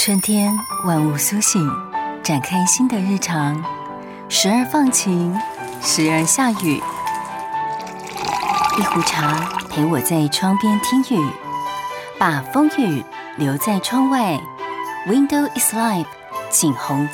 春天，万物苏醒，展开新的日常，时而放晴，时而下雨。一壶茶陪我在窗边听雨，把风雨留在窗外。Window is life，景洪